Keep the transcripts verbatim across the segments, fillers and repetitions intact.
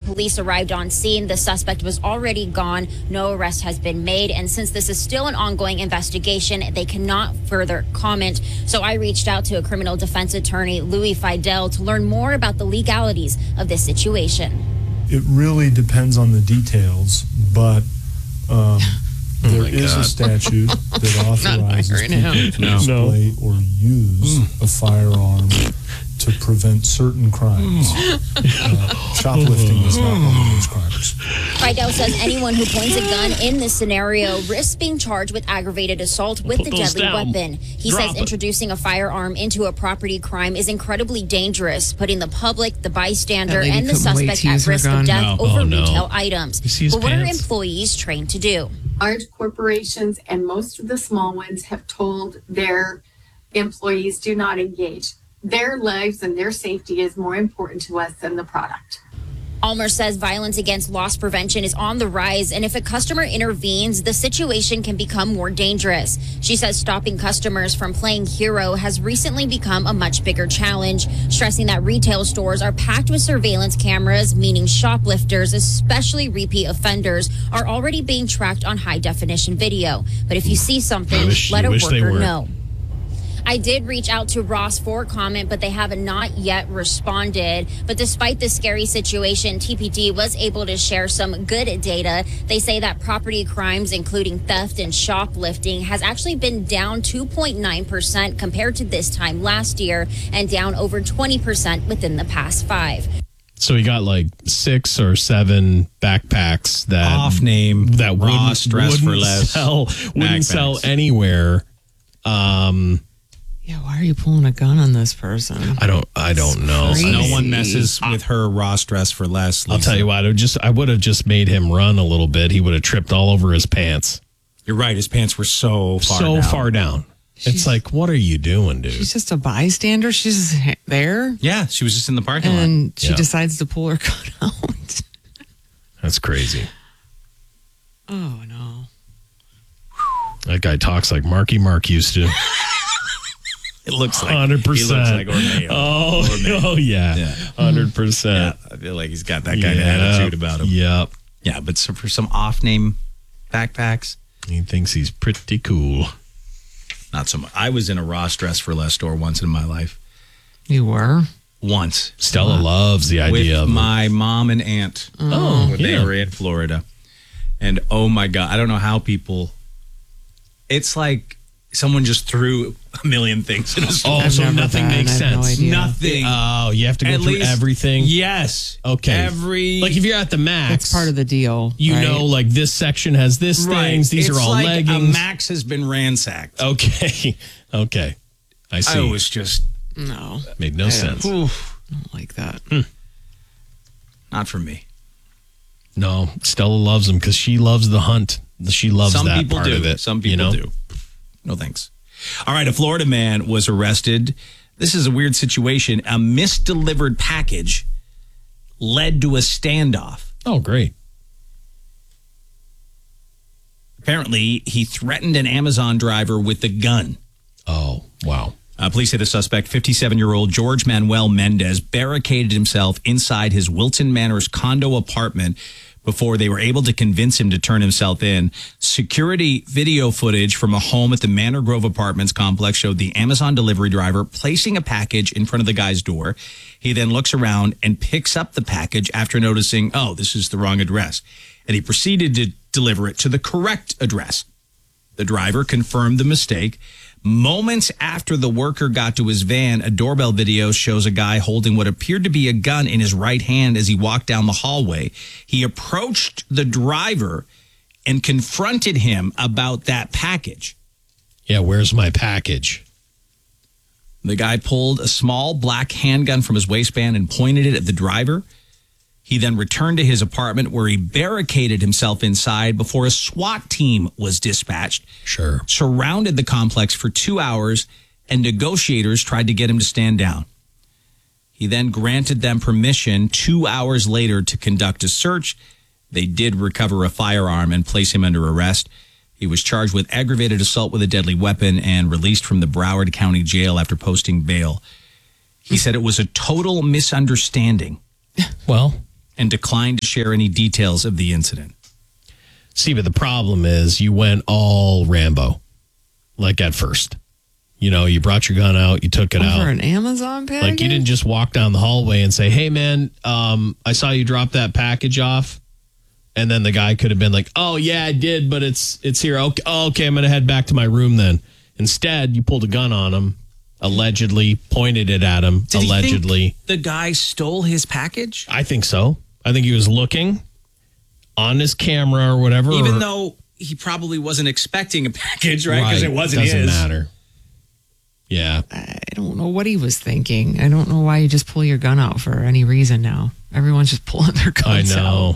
police arrived on scene, the suspect was already gone. No arrest has been made. And since this is still an ongoing investigation, they cannot further comment. So I reached out to a criminal defense attorney, Louis Fidel, to learn more about the legalities of this situation. It really depends on the details, but um, there oh is God. a statute that authorizes people to no. display or use mm. a firearm to prevent certain crimes. uh, shoplifting is not one of those crimes. Fidel says anyone who points a gun in this scenario risks being charged with aggravated assault with the deadly down. weapon. He Drop says it. introducing a firearm into a property crime is incredibly dangerous, putting the public, the bystander, and the suspect at risk of death no. over oh, no. retail items. But what pants. are employees trained to do? Large corporations and most of the small ones have told their employees do not engage. Their lives and their safety is more important to us than the product. Almer says violence against loss prevention is on the rise, and if a customer intervenes, the situation can become more dangerous. She says stopping customers from playing hero has recently become a much bigger challenge, stressing that retail stores are packed with surveillance cameras, meaning shoplifters, especially repeat offenders, are already being tracked on high-definition video. But if you see something, wish, let a worker know. I did reach out to Ross for comment, but they have not yet responded. But despite this scary situation, T P D was able to share some good data. They say that property crimes, including theft and shoplifting, has actually been down two point nine percent compared to this time last year and down over twenty percent within the past five. So he got like six or seven backpacks that off name that Ross dress for less sell, wouldn't sell anywhere. Um, Yeah, why are you pulling a gun on this person? I don't. I don't know. Crazy. No one messes with her Ross dress for less. Lisa. I'll tell you what. I would just. I would have just made him run a little bit. He would have tripped all over his pants. You're right. His pants were so far so down. far down. She's, it's like, what are you doing, dude? She's just a bystander. She's just there. Yeah, she was just in the parking and lot, and she yeah. decides to pull her gun out. That's crazy. Oh no. That guy talks like Marky Mark used to. It looks like one hundred percent. He looks like Orneo. Oh, Orneo. oh yeah. yeah. one hundred percent. Yeah, I feel like he's got that kind yep. of attitude about him. Yep. Yeah, but so for some off-name backpacks. He thinks he's pretty cool. Not so much. I was in a Ross dress for less store once in my life. You were? Once. Stella uh, loves the idea with of my mom and aunt. Oh, when yeah. they were in Florida. And oh my God, I don't know how people, it's like someone just threw a million things in a store. Oh, so nothing been. makes sense. No nothing. Oh, you have to go At through least, everything? Yes. Okay. Every. Like if you're at the Max. That's part of the deal. You right? know, like this section has this right. things. These it's are all like leggings. A Max has been ransacked. Okay. Okay. I see. I was just. No. Made no I sense. Don't, I don't like that. Hmm. Not for me. No. Stella loves them because she loves the hunt. She loves Some that people part do. of it. Some people you know? do. No thanks. All right, a Florida man was arrested. This is a weird situation. A misdelivered package led to a standoff. Oh, great. Apparently, he threatened an Amazon driver with a gun. Oh, wow. Uh, police say the suspect, fifty-seven-year-old George Manuel Mendez, barricaded himself inside his Wilton Manors condo apartment before they were able to convince him to turn himself in. Security video footage from a home at the Manor Grove Apartments complex showed the Amazon delivery driver placing a package in front of the guy's door. He then looks around and picks up the package after noticing, oh, this is the wrong address. And he proceeded to deliver it to the correct address. The driver confirmed the mistake. Moments after the worker got to his van, a doorbell video shows a guy holding what appeared to be a gun in his right hand as he walked down the hallway. He approached the driver and confronted him about that package. Yeah, where's my package? The guy pulled a small black handgun from his waistband and pointed it at the driver. He then returned to his apartment where he barricaded himself inside before a SWAT team was dispatched. Sure. Surrounded the complex for two hours, and negotiators tried to get him to stand down. He then granted them permission two hours later to conduct a search. They did recover a firearm and place him under arrest. He was charged with aggravated assault with a deadly weapon and released from the Broward County Jail after posting bail. He said it was a total misunderstanding. Well... and declined to share any details of the incident. See, but the problem is you went all Rambo, like at first. You know, you brought your gun out, you took it Over out. an Amazon package? Like you didn't just walk down the hallway and say, hey, man, um, I saw you drop that package off. And then the guy could have been like, oh, yeah, I did, but it's it's here. Okay, oh, okay, I'm going to head back to my room then. Instead, you pulled a gun on him, allegedly pointed it at him, Did allegedly. He think the guy stole his package? I think so. I think he was looking on his camera or whatever. Even or, though he probably wasn't expecting a package, right? Because it wasn't doesn't his. matter. Yeah. I don't know what he was thinking. I don't know why you just pull your gun out for any reason now. Everyone's just pulling their I guns out. know.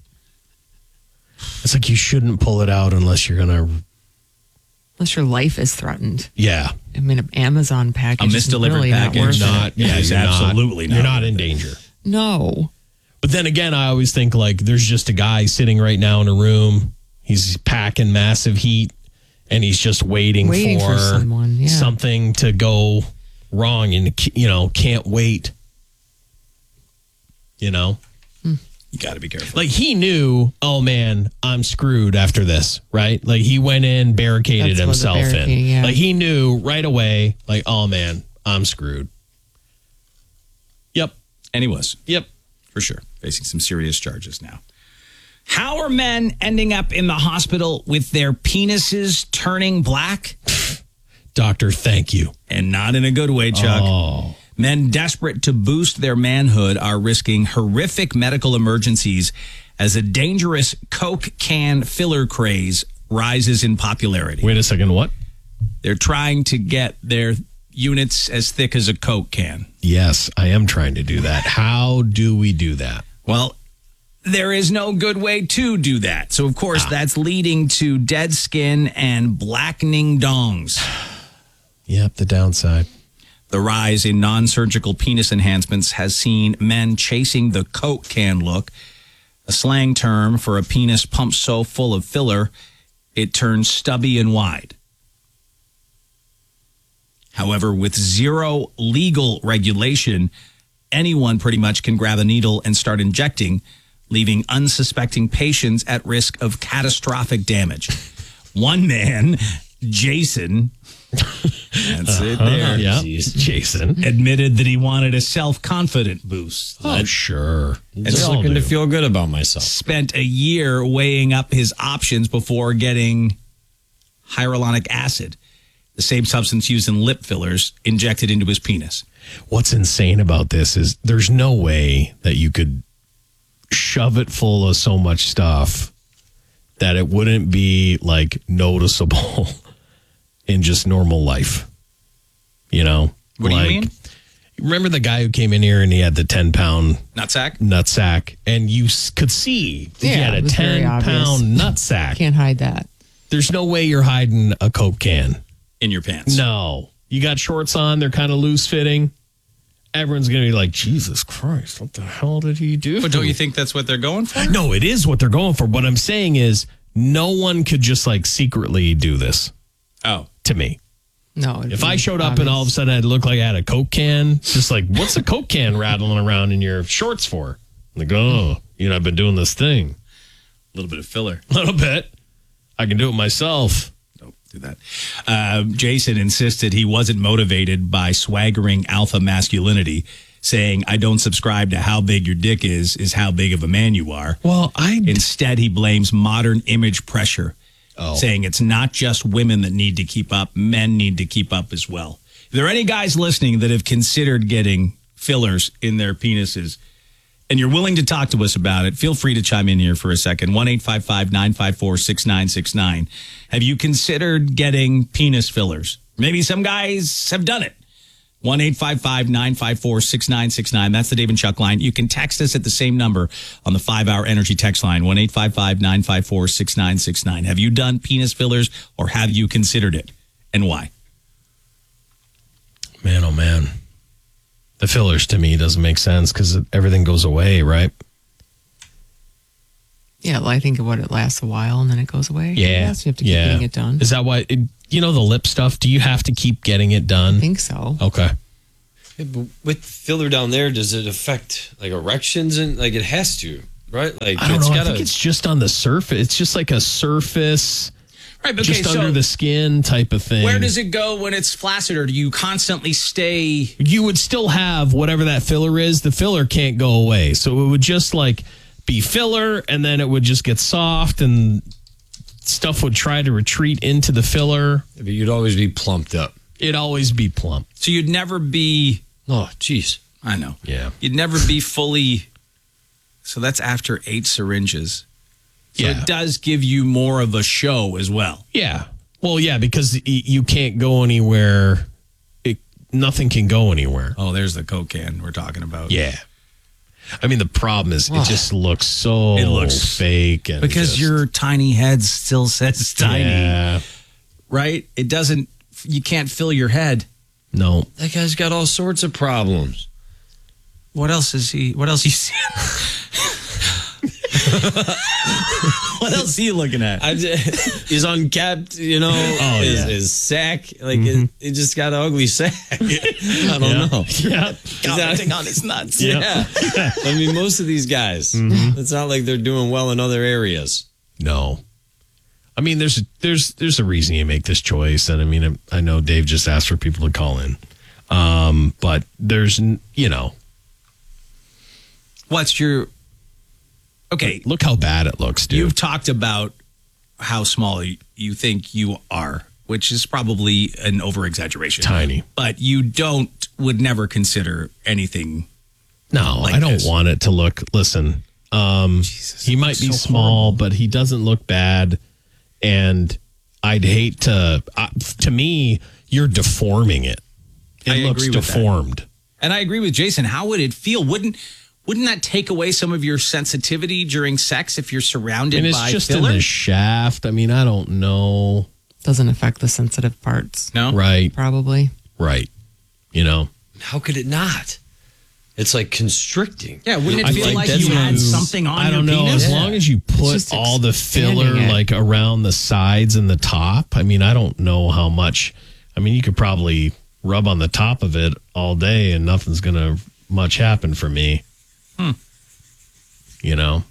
It's like you shouldn't pull it out unless you're going to. Unless your life is threatened. Yeah. I mean, an Amazon package A misdelivered is really package. not worth Not, it. yeah, Yes, you're absolutely not. not. You're not in danger. No. But then again, I always think like there's just a guy sitting right now in a room. He's packing massive heat and he's just waiting, Waiting for, for someone, yeah. something to go wrong and, you know, can't wait. You know? You got to be careful. Like he knew, oh man, I'm screwed after this, right? Like he went in, barricaded That's what the himself in. barricade, yeah. Like he knew right away, like, oh man, I'm screwed. Yep. And he was. Yep. For sure. Facing some serious charges now. How are men ending up in the hospital with their penises turning black? Doctor, thank you. And not in a good way, Chuck. Oh. Men desperate to boost their manhood are risking horrific medical emergencies as a dangerous Coke can filler craze rises in popularity. Wait a second, what? They're trying to get their units as thick as a Coke can. Yes, I am trying to do that. How do we do that? Well, there is no good way to do that. So, of course, Ah. that's leading to dead skin and blackening dongs. Yep, the downside. The rise in non-surgical penis enhancements has seen men chasing the Coke can look, a slang term for a penis pumped so full of filler it turns stubby and wide. However, with zero legal regulation, anyone pretty much can grab a needle and start injecting, leaving unsuspecting patients at risk of catastrophic damage. One man, Jason, that's it there, Yeah, Jason. admitted that he wanted a self-confident boost. Oh, sure. Just We all looking to do. feel good about myself. Spent a year weighing up his options before getting hyaluronic acid, the same substance used in lip fillers, injected into his penis. What's insane about this is there's no way that you could shove it full of so much stuff that it wouldn't be like noticeable in just normal life. You know? What do you Like, mean? Remember the guy who came in here and he had the ten pound Nutsack? nutsack and you s- could see he Yeah, had it a was very ten obvious. pound nutsack. Can't hide that. There's no way you're hiding a Coke can. In your pants. No. You got shorts on, they're kind of loose fitting. Everyone's going to be like, Jesus Christ, what the hell did he do? But don't you think that's what they're going for? No, it is what they're going for. What I'm saying is no one could just like secretly do this Oh. to me. No. it'd If be I showed up and all of a obvious. sudden I'd look like I had a Coke can, just like, what's a Coke can rattling around in your shorts for? Like, oh, you know, I've been doing this thing. A little bit of filler. A little bit. I can do it myself. Don't do that. Uh, Jason insisted he wasn't motivated by swaggering alpha masculinity, saying, I don't subscribe to how big your dick is, is how big of a man you are. Well, I Instead, he blames modern image pressure, Oh. saying it's not just women that need to keep up, men need to keep up as well. If there are any guys listening that have considered getting fillers in their penises and you're willing to talk to us about it, feel free to chime in here for a second. one eight five five, nine five four, six nine six nine. Have you considered getting penis fillers? Maybe some guys have done it. one eight five five, nine five four, six nine six nine. That's the Dave and Chuck line. You can text us at the same number on the five-hour energy text line, one eight five five, nine five four, six nine six nine. Have you done penis fillers or have you considered it? And why? Man, oh man. The fillers to me doesn't make sense because everything goes away, right? Yeah, well, I think what it lasts a while and then it goes away. Yes, you have to keep yeah. getting it done. Is that why, it, you know, the lip stuff, do you have to keep getting it done? I think so. Okay. Yeah, but with filler down there, does it affect like erections and like it has to, right? Like I don't it's know. gotta, I think it's just on the surface. It's just like a surface, Right, okay, just so under the skin type of thing. where does it go when it's flaccid, or do you constantly stay? You would still have whatever that filler is. The filler can't go away, so it would just like be filler, and then it would just get soft, and stuff would try to retreat into the filler. but you'd always be plumped up. It'd always be plump. So you'd never be. Oh, geez. I know. Yeah. You'd never be fully. So that's after eight syringes. So Yeah. it does give you more of a show as well. Yeah. Well, yeah, because y- you can't go anywhere. It, nothing can go anywhere. Oh, there's the Coke can we're talking about. Yeah. I mean, the problem is it just looks so It looks- fake. And Because just- your tiny head still says tiny, Yeah. right? It doesn't, you can't fill your head. No. That guy's got all sorts of problems. What else is he, what else you see? What else are you looking at? I just, he's unkept, you know. Oh, his, yeah. his sack, like it, it just got an ugly sack. I don't know. Yeah. Commenting on his nuts. Yeah. I mean, most of these guys, it's not like they're doing well in other areas. No. I mean, there's there's there's a reason you make this choice, and I mean, I know Dave just asked for people to call in, um, but there's n- you know, What's your, okay, look how bad it looks, dude. you've talked about how small you- you think you are, which is probably an over exaggeration. Tiny. But you don't, would never consider anything. No, like I don't this. want it to look. Listen, um, he might be so small, but he doesn't look bad, and I'd hate to. Uh, to me, you're deforming it. It I looks agree with that. deformed. And I agree with Jason. How would it feel? Wouldn't wouldn't that take away some of your sensitivity during sex if you're surrounded And it's by just filler? in the shaft. I mean, I don't know. Doesn't affect the sensitive parts, no, Right, probably. right. You know, How could it not? It's like constricting. Yeah, wouldn't it I feel think like that's you had what- something on I don't your know. penis? As long as you put just all the filler expanding it. like around the sides and the top. I mean, I don't know how much. I mean, you could probably rub on the top of it all day, and nothing's gonna much happen for me. Hmm. You know.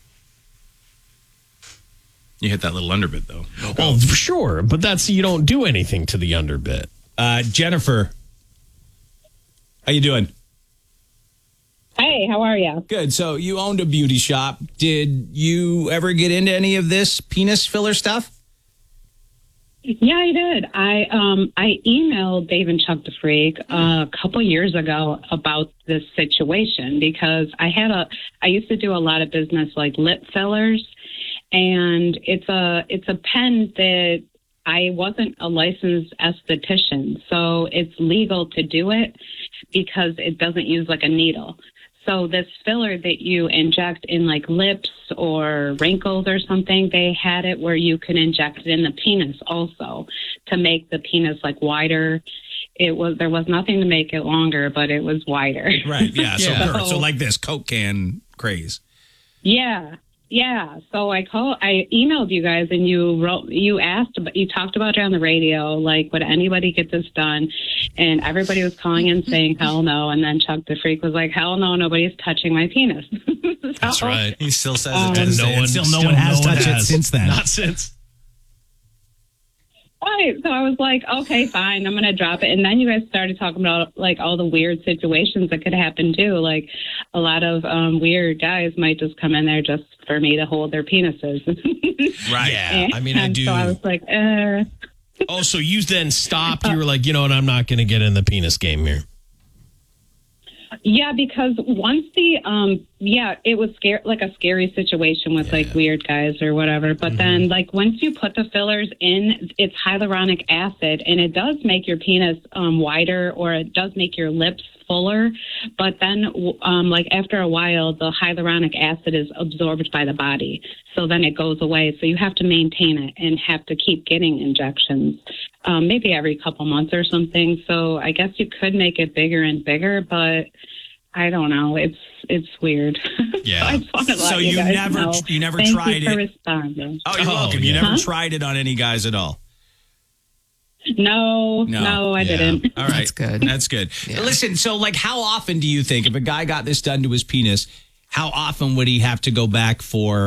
You hit that little underbit though. Well, for sure, but that's you don't do anything to the underbit. Uh, Jennifer, how you doing? Hey, how are you? Good. So you owned a beauty shop. Did you ever get into any of this penis filler stuff? Yeah, I did. I um I emailed Dave and Chuck the Freak uh, a couple years ago about this situation because I had a I used to do a lot of business like lip fillers, and it's a it's a pen that I wasn't a licensed esthetician, so it's legal to do it because it doesn't use like a needle. So this filler that you inject in like lips or wrinkles or something, they had it where you can inject it in the penis also to make the penis like wider. It was there was nothing to make it longer, but it was wider. Right. Yeah. So, Yeah. so like this Coke can craze. Yeah. Yeah. So I call I emailed you guys and you wrote you asked about you talked about it on the radio, like would anybody get this done? And everybody was calling in saying hell no, and then Chuck the Freak was like, hell no, nobody's touching my penis. So, That's right. He still says Um, it to And this no day, and one- still no still one has no one touched it has. since then. Not since. Right. So I was like, okay, fine, I'm gonna drop it. And then you guys started talking about like all the weird situations that could happen too. Like a lot of um, weird guys might just come in there just for me to hold their penises. Right. Yeah. I mean, I And do. So I was like, uh. Oh, so you then stopped. You were like, you know what? I'm not going to get in the penis game here. Yeah, because once the um yeah, it was scary like a scary situation with like weird guys or whatever. But then like once you put the fillers in, it's hyaluronic acid and it does make your penis um wider or it does make your lips fuller. But then um like after a while the hyaluronic acid is absorbed by the body. So then it goes away. So you have to maintain it and have to keep getting injections. Um, maybe every couple months or something. So I guess you could make it bigger and bigger, but I don't know. It's it's weird. Yeah. I just want to let So you, you guys never know. you never Thank tried you for it. responding. Oh, you're Oh, welcome. You yeah. never Huh? tried it on any guys at all. No, no, no I yeah. didn't. All right. That's good. That's good. Yeah. Listen, so like how often do you think if a guy got this done to his penis, how often would he have to go back for